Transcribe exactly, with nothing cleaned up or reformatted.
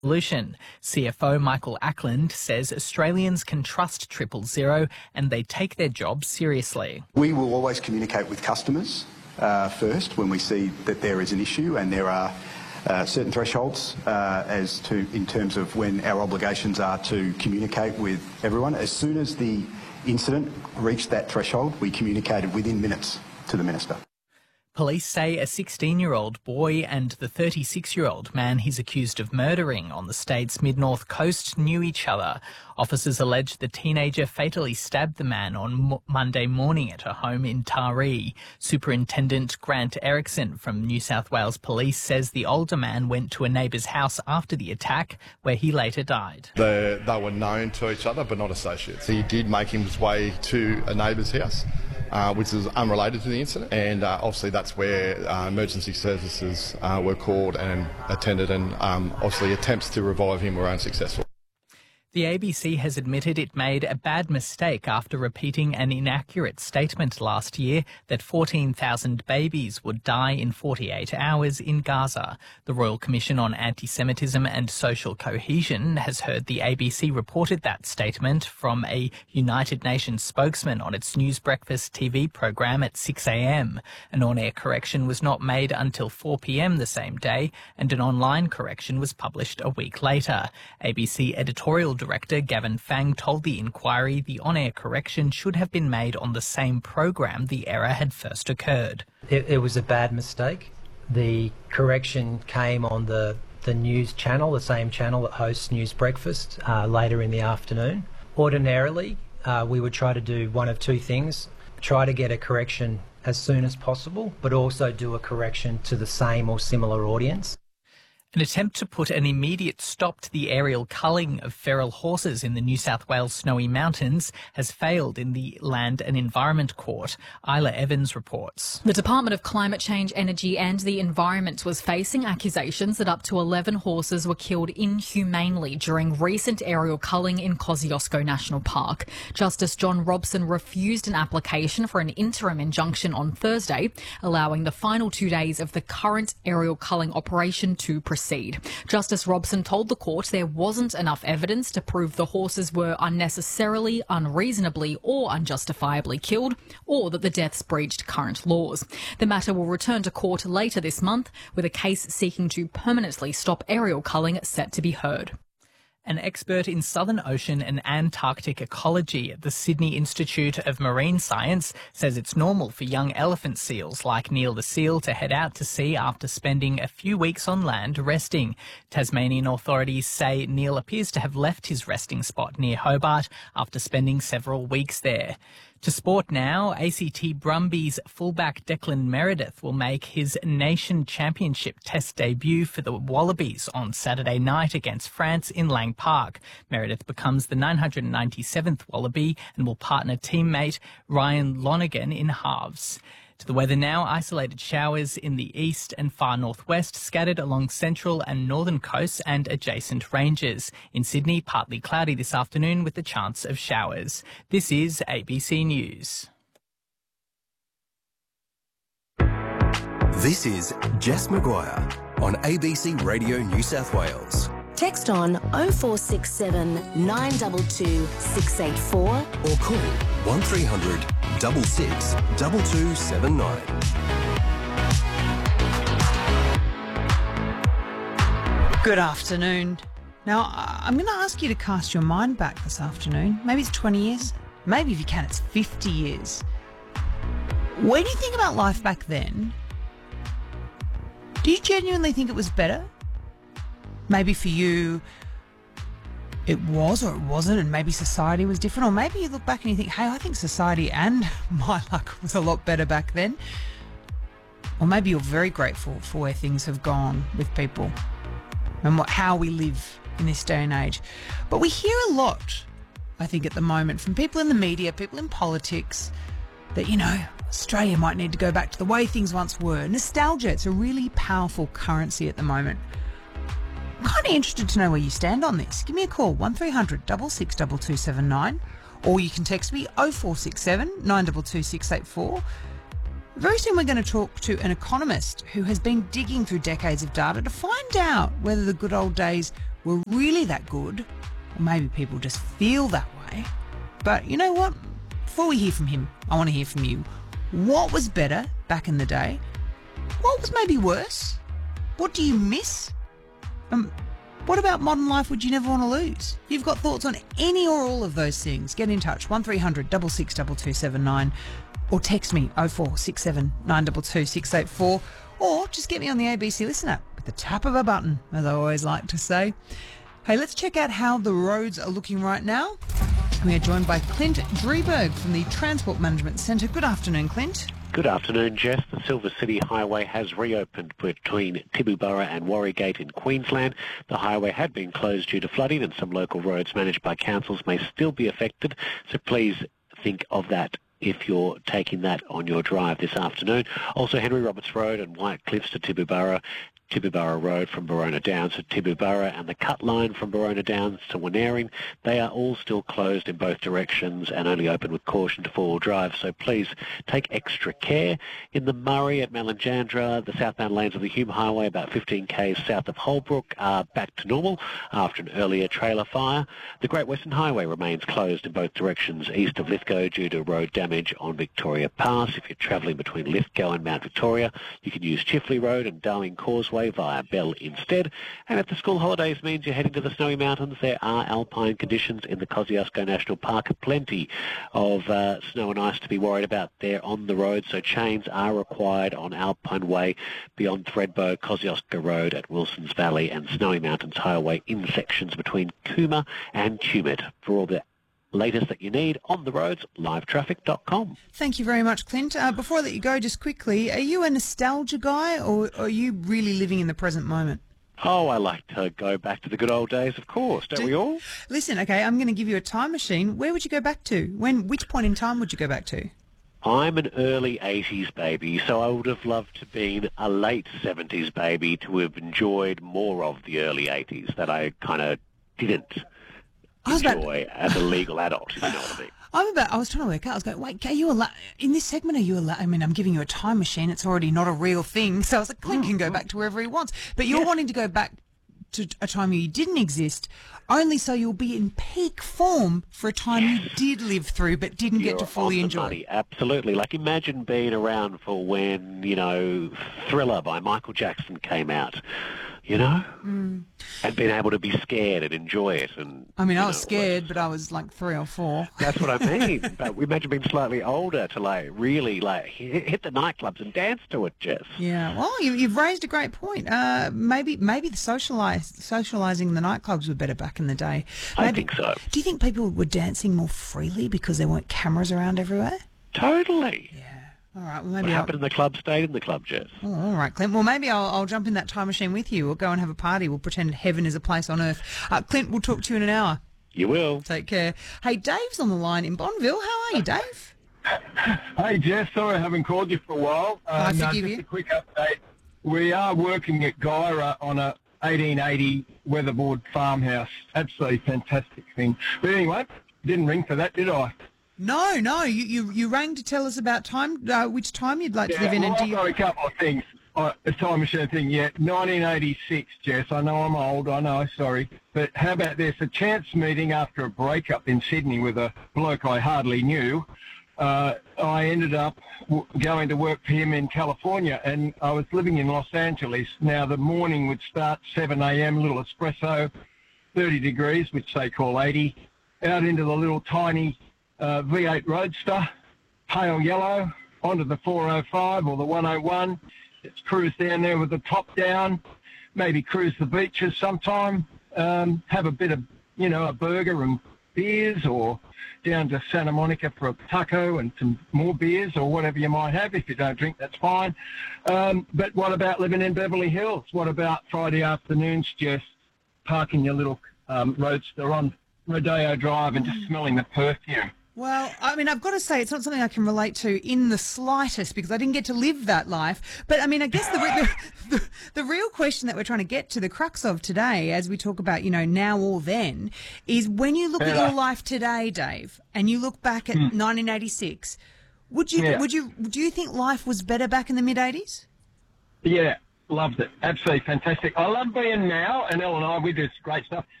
solution. C F O Michael Ackland says Australians can trust Triple Zero and they take their job seriously. We will always communicate with customers uh, first when we see that there is an issue and there are uh, certain thresholds uh, as to in terms of when our obligations are to communicate with everyone. As soon as the incident reached that threshold, we communicated within minutes to the Minister. Police say a sixteen-year-old boy and the thirty-six-year-old man he's accused of murdering on the state's mid-north coast knew each other. Officers allege the teenager fatally stabbed the man on Mo- Monday morning at a home in Taree. Superintendent Grant Erickson from New South Wales Police says the older man went to a neighbour's house after the attack, where he later died. They, they were known to each other but not associates. He did make his way to a neighbour's house, Uh, which is unrelated to the incident, and uh, obviously that's where uh, emergency services uh, were called and attended, and um, obviously attempts to revive him were unsuccessful. The A B C has admitted it made a bad mistake after repeating an inaccurate statement last year that fourteen thousand babies would die in forty-eight hours in Gaza. The Royal Commission on Anti-Semitism and Social Cohesion has heard the A B C reported that statement from a United Nations spokesman on its News Breakfast T V program at six a m. An on-air correction was not made until four p m the same day, and an online correction was published a week later. A B C editorial Director Gavin Fang told the inquiry the on-air correction should have been made on the same program the error had first occurred. It, it was a bad mistake. The correction came on the, the news channel, the same channel that hosts News Breakfast, uh, later in the afternoon. Ordinarily, uh, we would try to do one of two things. Try to get a correction as soon as possible, but also do a correction to the same or similar audience. An attempt to put an immediate stop to the aerial culling of feral horses in the New South Wales Snowy Mountains has failed in the Land and Environment Court. Isla Evans reports. The Department of Climate Change, Energy and the Environment was facing accusations that up to eleven horses were killed inhumanely during recent aerial culling in Kosciuszko National Park. Justice John Robson refused an application for an interim injunction on Thursday, allowing the final two days of the current aerial culling operation to proceed. Justice Robson told the court there wasn't enough evidence to prove the horses were unnecessarily, unreasonably or unjustifiably killed, or that the deaths breached current laws. The matter will return to court later this month, with a case seeking to permanently stop aerial culling set to be heard. An expert in Southern Ocean and Antarctic ecology at the Sydney Institute of Marine Science says it's normal for young elephant seals like Neil the seal to head out to sea after spending a few weeks on land resting. Tasmanian authorities say Neil appears to have left his resting spot near Hobart after spending several weeks there. To sport now, A C T Brumbies fullback Declan Meredith will make his Nation Championship Test debut for the Wallabies on Saturday night against France in Lang Park. Meredith becomes the nine hundred ninety-seventh Wallaby and will partner teammate Ryan Lonergan in halves. To the weather now, isolated showers in the east and far northwest, scattered along central and northern coasts and adjacent ranges. In Sydney, partly cloudy this afternoon with the chance of showers. This is A B C News. This is Jess Maguire on A B C Radio New South Wales. Text on oh four six seven, nine two two, six eight four or call one three hundred, six six, two two seven nine. Good afternoon. Now, I'm going to ask you to cast your mind back this afternoon. Maybe it's twenty years. Maybe if you can, it's fifty years. When you think about life back then, do you genuinely think it was better? Maybe for you it was or it wasn't, and maybe society was different, or maybe you look back and you think, hey, I think society and my luck was a lot better back then. Or maybe you're very grateful for where things have gone with people and what, how we live in this day and age. But we hear a lot, I think, at the moment from people in the media, people in politics, that, you know, Australia might need to go back to the way things once were. Nostalgia, it's a really powerful currency at the moment. I'm kind of interested to know where you stand on this. Give me a call, one three hundred, six six, two two seven nine, or you can text me oh four six seven, nine two two, six eight four. Very soon we're going to talk to an economist who has been digging through decades of data to find out whether the good old days were really that good, or maybe people just feel that way. But you know what? Before we hear from him, I want to hear from you. What was better back in the day? What was maybe worse? What do you miss? Um, what about modern life would you never want to lose? If you've got thoughts on any or all of those things, get in touch. one three hundred six six two two seven nine or text me oh four six seven nine two two six eight four or just get me on the A B C Listen app with the tap of a button, as I always like to say. Hey, let's check out how the roads are looking right now. We are joined by Clint Drieberg from the Transport Management Centre. Good afternoon, Clint. Good afternoon, Jess. The Silver City Highway has reopened between Tibooburra and Warrygate in Queensland. The highway had been closed due to flooding, and some local roads managed by councils may still be affected, so please think of that if you're taking that on your drive this afternoon. Also, Henry Roberts Road and White Cliffs to Tibooburra, Tibooburra Road from Barona Downs to Tibooburra, and the cut line from Barona Downs to Wanering, they are all still closed in both directions and only open with caution to four-wheel drive, so please take extra care. In the Murray at Malanjandra, the southbound lanes of the Hume Highway about fifteen k's south of Holbrook are back to normal after an earlier trailer fire. The Great Western Highway remains closed in both directions east of Lithgow due to road damage on Victoria Pass. If you're travelling between Lithgow and Mount Victoria, you can use Chifley Road and Darling Causeway via Bell instead. And if the school holidays means you're heading to the Snowy Mountains, there are alpine conditions in the Kosciuszko National Park. Plenty of uh, snow and ice to be worried about there on the road, so chains are required on Alpine Way beyond Thredbo, Kosciuszko Road at Wilson's Valley, and Snowy Mountains Highway in sections between Cooma and Tumut. For all the latest that you need on the roads, live traffic dot com. Thank you very much, Clint. Uh, before I let you go, just quickly, are you a nostalgia guy or are you really living in the present moment? Oh, I like to go back to the good old days, of course, don't Do, we all? Listen, okay, I'm going to give you a time machine. Where would you go back to? When? Which point in time would you go back to? I'm an early eighties baby, so I would have loved to have been a late seventies baby to have enjoyed more of the early eighties that I kind of didn't enjoy about... as a legal adult, if you know what I mean. I'm about, I was trying to work out, I was going, wait, are you allowed, in this segment, are you allowed, I mean, I'm giving you a time machine, it's already not a real thing, so I was like, Clint can go back to wherever he wants, but you're yeah. wanting to go back to a time you didn't exist, only so you'll be in peak form for a time yes. you did live through but didn't You're get to fully on the enjoy. Money. Absolutely. Like, imagine being around for when, you know, Thriller by Michael Jackson came out, you know, mm. and being able to be scared and enjoy it. And I mean, I was know, scared, but I was like three or four. That's what I mean. But we imagine being slightly older to like really like hit, hit the nightclubs and dance to it, Jess. Yeah. Well, you, you've raised a great point. Uh, maybe maybe the socialize, socialising in the nightclubs were better back in the day. Maybe, I think so. Do you think people were dancing more freely because there weren't cameras around everywhere? Totally. Yeah. All right, well, maybe what I'll... happened in the club stayed in the club, Jess. Oh, all right, Clint. Well, maybe I'll, I'll jump in that time machine with you. We'll go and have a party. We'll pretend heaven is a place on earth. Uh, Clint, we'll talk to you in an hour. You will. Take care. Hey, Dave's on the line in Bonneville. How are you, Dave? Hey, Jess. Sorry I haven't called you for a while. I Um, forgive no, just you. a quick update. We are working at Gyra on a eighteen eighty weatherboard farmhouse. Absolutely fantastic thing. But anyway, didn't ring for that, did I? No, no. You you, you rang to tell us about time, uh, which time you'd like Yeah, to live in. well, and do I've you... got a couple of things. Uh, a time machine thing, yeah. nineteen eighty-six, Jess. I know I'm old, I know, sorry. But how about this? A chance meeting after a breakup in Sydney with a bloke I hardly knew. Uh, I ended up w- going to work for him in California, and I was living in Los Angeles. Now, the morning would start seven a.m., little espresso, thirty degrees, which they call eighty, out into the little tiny uh, V eight Roadster, pale yellow, onto the four oh five or the one oh one. It's cruise down there with the top down, maybe cruise the beaches sometime, um, have a bit of, you know, a burger and beers, or down to Santa Monica for a taco and some more beers or whatever you might have. If you don't drink, that's fine. Um, but what about living in Beverly Hills? What about Friday afternoons, just parking your little um, Roadster on Rodeo Drive and just smelling the perfume? Well, I mean, I've got to say, it's not something I can relate to in the slightest because I didn't get to live that life. But, I mean, I guess the, re- the, the, the real question that we're trying to get to the crux of today, as we talk about, you know, now or then, is when you look at your life today, Dave, and you look back at mm. nineteen eighty-six, would you, yeah. would you, do you think life was better back in the mid-eighties? Yeah. Loved it. Absolutely fantastic. I love being now, and Elle and I, we do great stuff.